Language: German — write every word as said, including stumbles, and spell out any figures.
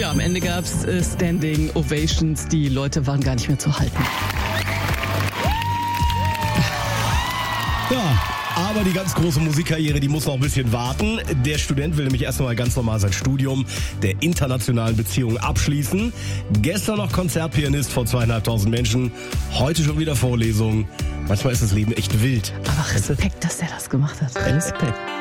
Ja, am Ende gab's äh, Standing Ovations. Die Leute waren gar nicht mehr zu halten. Ja, aber die ganz große Musikkarriere, die muss noch ein bisschen warten. Der Student will nämlich erst mal ganz normal sein Studium der internationalen Beziehungen abschließen. Gestern noch Konzertpianist vor zweieinhalbtausend Menschen. Heute schon wieder Vorlesung. Manchmal ist das Leben echt wild. Aber Respekt, dass der das gemacht hat. Respekt.